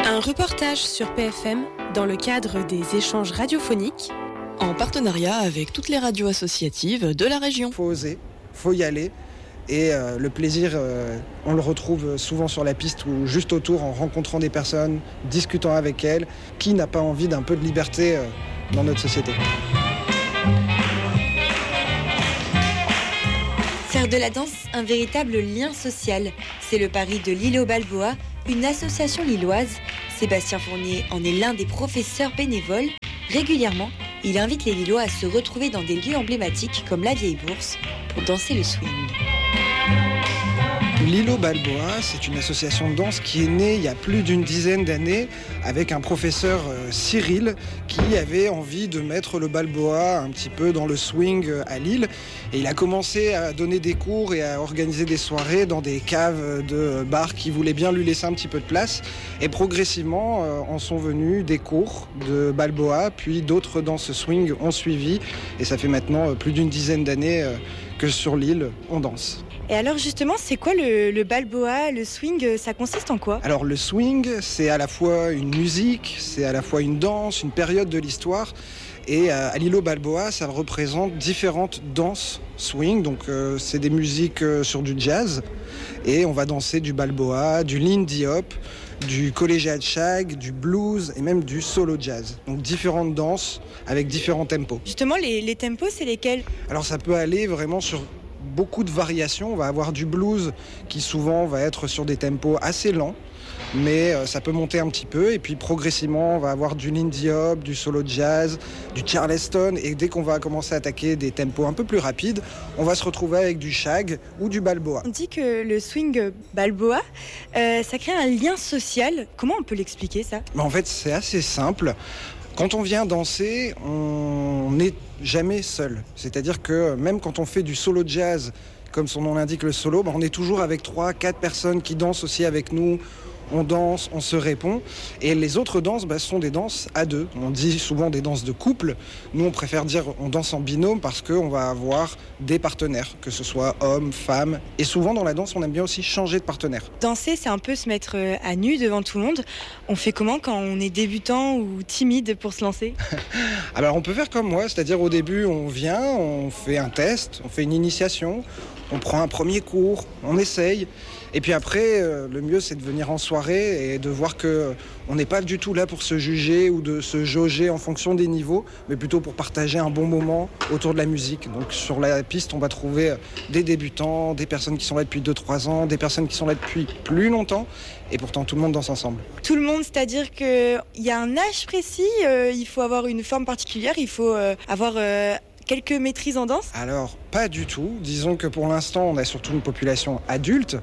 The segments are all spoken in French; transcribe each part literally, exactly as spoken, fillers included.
Un reportage sur P F M dans le cadre des échanges radiophoniques en partenariat avec toutes les radios associatives de la région. Faut oser, faut y aller. Et euh, le plaisir, euh, on le retrouve souvent sur la piste ou juste autour en rencontrant des personnes, discutant avec elles. Qui n'a pas envie d'un peu de liberté euh, dans notre société ? Faire de la danse un véritable lien social, c'est le pari de Lilo Balboa, une association lilloise. Sébastien Fournier en est l'un des professeurs bénévoles. Régulièrement, il invite les Lillois à se retrouver dans des lieux emblématiques comme la Vieille Bourse pour danser le swing. Lilo Balboa, c'est une association de danse qui est née il y a plus d'une dizaine d'années avec un professeur euh, Cyril qui avait envie de mettre le Balboa un petit peu dans le swing euh, à Lille. Et il a commencé à donner des cours et à organiser des soirées dans des caves de bars qui voulaient bien lui laisser un petit peu de place. Et progressivement euh, en sont venus des cours de Balboa, puis d'autres danses swing ont suivi. Et ça fait maintenant euh, plus d'une dizaine d'années euh, que sur Lille, on danse. Et alors justement, c'est quoi le, le Balboa, le swing, ça consiste en quoi ? Alors le swing, c'est à la fois une musique, c'est à la fois une danse, une période de l'histoire. Et à Lilo Balboa, ça représente différentes danses swing. Donc euh, c'est des musiques euh, sur du jazz. Et on va danser du Balboa, du Lindy Hop, du collegiate shag, du blues et même du solo jazz. Donc différentes danses avec différents tempos. Justement, les, les tempos, c'est lesquels ? Alors ça peut aller vraiment sur beaucoup de variations. On va avoir du blues qui souvent va être sur des tempos assez lents, mais euh, ça peut monter un petit peu. Et puis progressivement, on va avoir du Lindy Hop, du solo jazz, du Charleston. Et dès qu'on va commencer à attaquer des tempos un peu plus rapides, on va se retrouver avec du shag ou du Balboa. On dit que le swing Balboa, euh, ça crée un lien social. Comment on peut l'expliquer ça ? Mais en fait, c'est assez simple. Quand on vient danser, on n'est jamais seul. C'est-à-dire que même quand on fait du solo jazz, comme son nom l'indique, le solo, bah on est toujours avec trois, quatre personnes qui dansent aussi avec nous. On danse, on se répond. Et les autres danses bah, sont des danses à deux. On dit souvent des danses de couple. Nous, on préfère dire on danse en binôme parce qu'on va avoir des partenaires, que ce soit hommes, femmes. Et souvent, dans la danse, on aime bien aussi changer de partenaire. Danser, c'est un peu se mettre à nu devant tout le monde. On fait comment quand on est débutant ou timide pour se lancer ? Alors, on peut faire comme moi. C'est-à-dire, au début, on vient, on fait un test, on fait une initiation, on prend un premier cours, on essaye. Et puis après, euh, le mieux, c'est de venir en soirée et de voir qu'on n'est pas du tout là pour se juger ou de se jauger en fonction des niveaux, mais plutôt pour partager un bon moment autour de la musique. Donc sur la piste, on va trouver des débutants, des personnes qui sont là depuis deux trois ans, des personnes qui sont là depuis plus longtemps, et pourtant tout le monde danse ensemble. Tout le monde, c'est-à-dire qu'il y a un âge précis, euh, il faut avoir une forme particulière, il faut euh, avoir... Euh quelques maîtrises en danse ? Alors, pas du tout. Disons que pour l'instant, on a surtout une population adulte.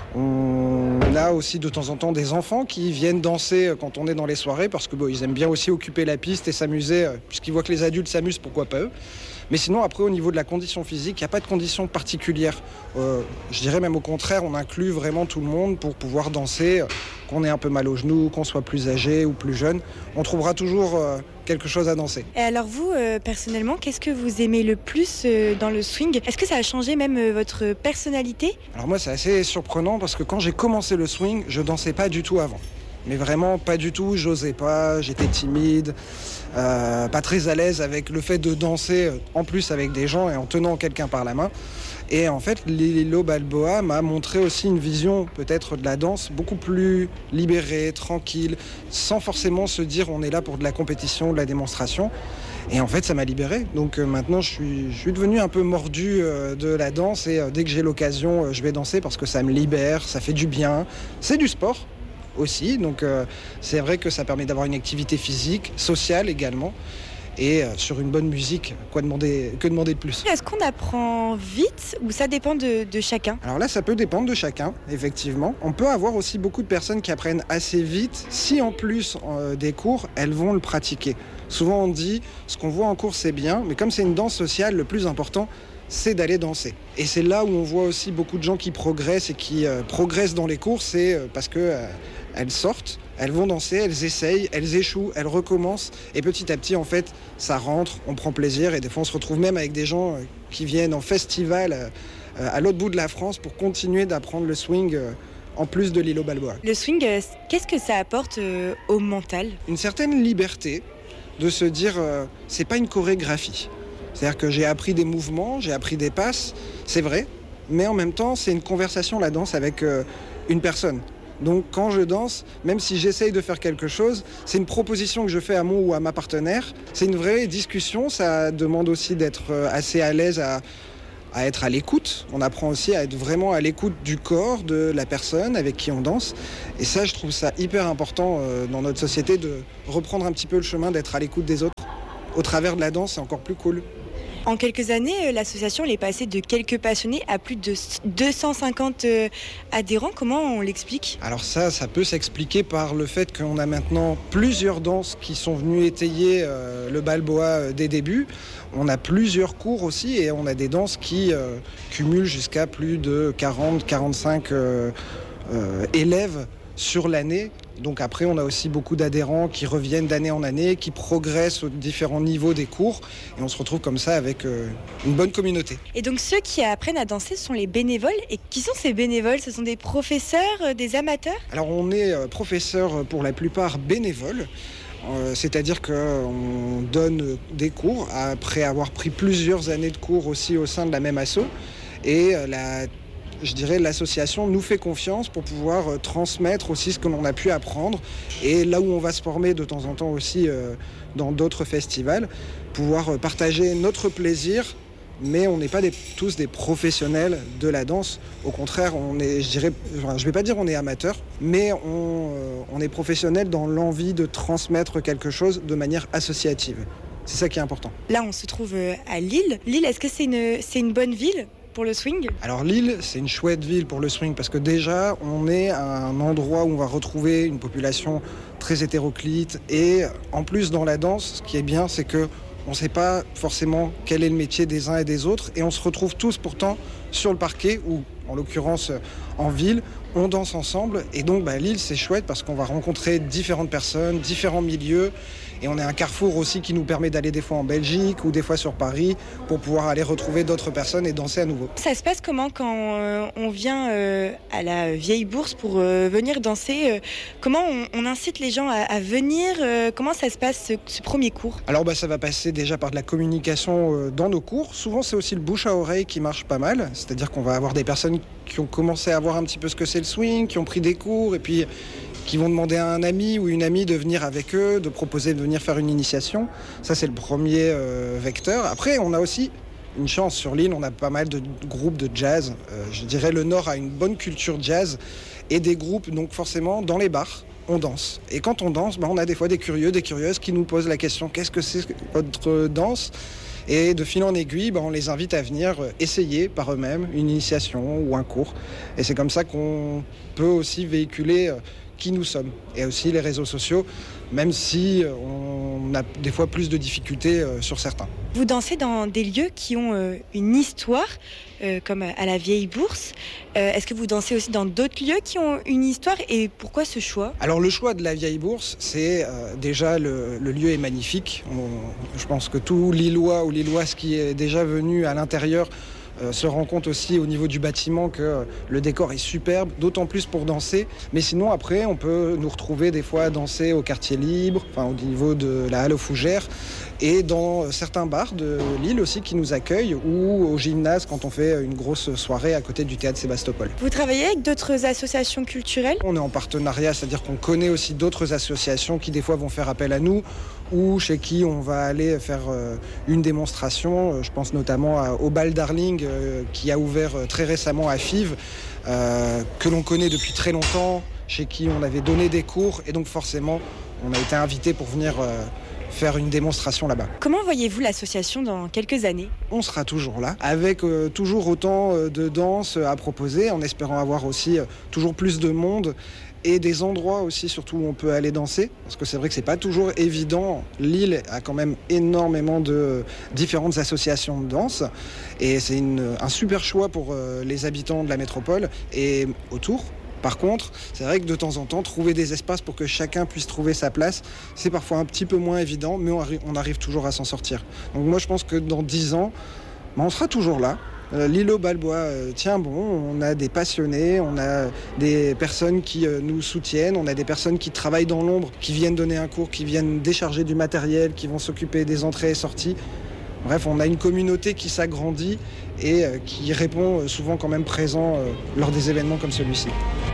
On a aussi de temps en temps des enfants qui viennent danser quand on est dans les soirées parce que bon, ils aiment bien aussi occuper la piste et s'amuser. Puisqu'ils voient que les adultes s'amusent, pourquoi pas eux ? Mais sinon, après, au niveau de la condition physique, il n'y a pas de condition particulière. Euh, je dirais même au contraire, on inclut vraiment tout le monde pour pouvoir danser, qu'on ait un peu mal aux genoux, qu'on soit plus âgé ou plus jeune. On trouvera toujours euh, quelque chose à danser. Et alors vous, euh, personnellement, qu'est-ce que vous aimez le plus euh, dans le swing ? Est-ce que ça a changé même euh, votre personnalité ? Alors moi, c'est assez surprenant parce que quand j'ai commencé le swing, je dansais pas du tout avant. Mais vraiment pas du tout, j'osais pas, j'étais timide, euh, pas très à l'aise avec le fait de danser en plus avec des gens et en tenant quelqu'un par la main. Et en fait, Lilo Balboa m'a montré aussi une vision peut-être de la danse beaucoup plus libérée, tranquille, sans forcément se dire on est là pour de la compétition, de la démonstration. Et en fait, ça m'a libéré. Donc euh, maintenant, je suis, je suis devenu un peu mordu euh, de la danse et euh, dès que j'ai l'occasion, euh, je vais danser parce que ça me libère, ça fait du bien. C'est du sport aussi, donc euh, c'est vrai que ça permet d'avoir une activité physique, sociale également, et euh, sur une bonne musique, quoi demander, que demander de plus ? Est-ce qu'on apprend vite ou ça dépend de, de chacun ? Alors là, ça peut dépendre de chacun, effectivement. On peut avoir aussi beaucoup de personnes qui apprennent assez vite, si en plus euh, des cours, elles vont le pratiquer. Souvent on dit, ce qu'on voit en cours c'est bien, mais comme c'est une danse sociale, le plus important, c'est d'aller danser. Et c'est là où on voit aussi beaucoup de gens qui progressent et qui euh, progressent dans les cours, c'est euh, parce que euh, elles sortent, elles vont danser, elles essayent, elles échouent, elles recommencent. Et petit à petit, en fait, ça rentre, on prend plaisir. Et des fois, on se retrouve même avec des gens euh, qui viennent en festival euh, à l'autre bout de la France pour continuer d'apprendre le swing euh, en plus de l'îlot Balboa. Le swing, euh, qu'est-ce que ça apporte euh, au mental ? Une certaine liberté de se dire, euh, c'est pas une chorégraphie. C'est-à-dire que j'ai appris des mouvements, j'ai appris des passes, c'est vrai, mais en même temps, c'est une conversation, la danse, avec euh, une personne. Donc quand je danse, même si j'essaye de faire quelque chose, c'est une proposition que je fais à mon ou à ma partenaire. C'est une vraie discussion, ça demande aussi d'être assez à l'aise à, à être à l'écoute. On apprend aussi à être vraiment à l'écoute du corps de la personne avec qui on danse. Et ça, je trouve ça hyper important dans notre société de reprendre un petit peu le chemin d'être à l'écoute des autres. Au travers de la danse, c'est encore plus cool. En quelques années, l'association elle est passée de quelques passionnés à plus de deux cent cinquante adhérents. Comment on l'explique ? Alors ça, ça peut s'expliquer par le fait qu'on a maintenant plusieurs danses qui sont venues étayer euh, le Balboa des débuts. On a plusieurs cours aussi et on a des danses qui euh, cumulent jusqu'à plus de quarante à quarante-cinq euh, euh, élèves sur l'année. Donc après, on a aussi beaucoup d'adhérents qui reviennent d'année en année, qui progressent aux différents niveaux des cours. Et on se retrouve comme ça avec euh, une bonne communauté. Et donc ceux qui apprennent à danser sont les bénévoles. Et qui sont ces bénévoles ? Ce sont des professeurs, euh, des amateurs ? Alors on est euh, professeurs pour la plupart bénévoles. Euh, c'est-à-dire qu'on donne des cours après avoir pris plusieurs années de cours aussi au sein de la même asso. Et euh, la je dirais l'association nous fait confiance pour pouvoir euh, transmettre aussi ce que l'on a pu apprendre et là où on va se former de temps en temps aussi euh, dans d'autres festivals, pouvoir euh, partager notre plaisir, mais on n'est pas des, tous des professionnels de la danse. Au contraire, on est, je dirais, enfin, je vais pas dire on est amateur, mais on, euh, on est professionnel dans l'envie de transmettre quelque chose de manière associative. C'est ça qui est important. Là, on se trouve à Lille. Lille, est-ce que c'est une, c'est une bonne ville pour le swing ? Alors Lille, c'est une chouette ville pour le swing parce que déjà, on est à un endroit où on va retrouver une population très hétéroclite et en plus dans la danse, ce qui est bien, c'est que on ne sait pas forcément quel est le métier des uns et des autres et on se retrouve tous pourtant sur le parquet ou en l'occurrence en ville, on danse ensemble et donc bah, Lille c'est chouette parce qu'on va rencontrer différentes personnes, différents milieux et on est un carrefour aussi qui nous permet d'aller des fois en Belgique ou des fois sur Paris pour pouvoir aller retrouver d'autres personnes et danser à nouveau. Ça se passe comment quand euh, on vient euh, à la vieille bourse pour euh, venir danser euh, Comment on, on incite les gens à, à venir euh, Comment ça se passe ce, ce premier cours ? Alors bah, ça va passer déjà par de la communication euh, dans nos cours. Souvent c'est aussi le bouche à oreille qui marche pas mal, c'est-à-dire qu'on va avoir des personnes qui ont commencé à voir un petit peu ce que c'est le swing, qui ont pris des cours et puis qui vont demander à un ami ou une amie de venir avec eux, de proposer de venir faire une initiation. Ça, c'est le premier euh, vecteur. Après, on a aussi une chance sur l'île, on a pas mal de groupes de jazz. Euh, je dirais le Nord a une bonne culture jazz et des groupes, donc forcément, dans les bars, on danse. Et quand on danse, bah, on a des fois des curieux, des curieuses qui nous posent la question « Qu'est-ce que c'est votre danse ?» Et de fil en aiguille, bah, on les invite à venir essayer par eux-mêmes une initiation ou un cours. Et c'est comme ça qu'on peut aussi véhiculer euh, qui nous sommes. Et aussi les réseaux sociaux, même si on a des fois plus de difficultés euh, sur certains. Vous dansez dans des lieux qui ont euh, une histoire, euh, comme à la Vieille Bourse. Euh, est-ce que vous dansez aussi dans d'autres lieux qui ont une histoire et pourquoi ce choix ? Alors le choix de la Vieille Bourse, c'est euh, déjà le, le lieu est magnifique. On, je pense que tout Lillois ou Lilloise qui est déjà venu à l'intérieur Euh, se rend compte aussi au niveau du bâtiment que euh, le décor est superbe, d'autant plus pour danser. Mais sinon, après, on peut nous retrouver des fois à danser au quartier libre, enfin au niveau de la Halle aux Fougères, et dans certains bars de Lille aussi qui nous accueillent, ou au gymnase quand on fait une grosse soirée à côté du théâtre Sébastopol. Vous travaillez avec d'autres associations culturelles ? On est en partenariat, c'est-à-dire qu'on connaît aussi d'autres associations qui des fois vont faire appel à nous, ou chez qui on va aller faire euh, une démonstration. Je pense notamment à, au Bal Darling euh, qui a ouvert euh, très récemment à Fives, euh, que l'on connaît depuis très longtemps, chez qui on avait donné des cours et donc forcément on a été invité pour venir euh, faire une démonstration là-bas. Comment voyez-vous l'association dans quelques années ? On sera toujours là, avec euh, toujours autant euh, de danse à proposer, en espérant avoir aussi euh, toujours plus de monde et des endroits aussi surtout où on peut aller danser, parce que c'est vrai que c'est pas toujours évident. Lille a quand même énormément de différentes associations de danse et c'est une, un super choix pour euh, les habitants de la métropole et autour. Par contre, c'est vrai que de temps en temps, trouver des espaces pour que chacun puisse trouver sa place, c'est parfois un petit peu moins évident, mais on arrive, on arrive toujours à s'en sortir. Donc moi je pense que dans dix ans, ben, on sera toujours là. Euh, L'îlot Balbois euh, tient bon, on a des passionnés, on a des personnes qui euh, nous soutiennent, on a des personnes qui travaillent dans l'ombre, qui viennent donner un cours, qui viennent décharger du matériel, qui vont s'occuper des entrées et sorties. Bref, on a une communauté qui s'agrandit et euh, qui répond euh, souvent quand même présent euh, lors des événements comme celui-ci.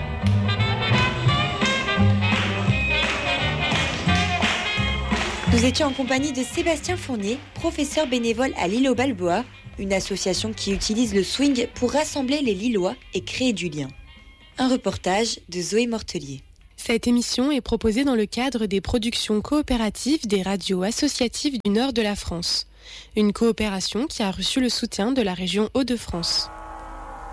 Nous étions en compagnie de Sébastien Fournier, professeur bénévole à l'îlot Balbois, une association qui utilise le swing pour rassembler les Lillois et créer du lien. Un reportage de Zoé Mortelier. Cette émission est proposée dans le cadre des productions coopératives des radios associatives du nord de la France. Une coopération qui a reçu le soutien de la région Hauts-de-France.